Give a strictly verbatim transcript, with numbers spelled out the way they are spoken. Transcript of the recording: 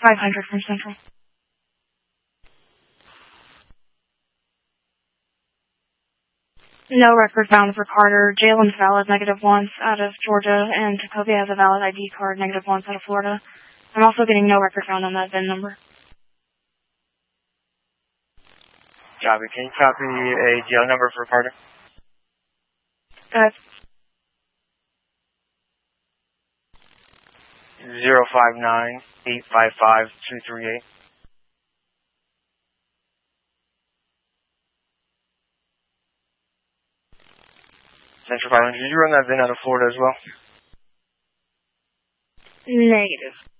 five hundred from Central. No record found for Carter. Jalen's valid, negative once out of Georgia, and Jacoby has a valid I D card, negative once out of Florida. I'm also getting no record found on that V I N number. Copy. Can you copy a jail number for Carter? Uh, Zero five nine eight five five two three eight. Central five hundred. Did you run that V I N out of Florida as well? negative.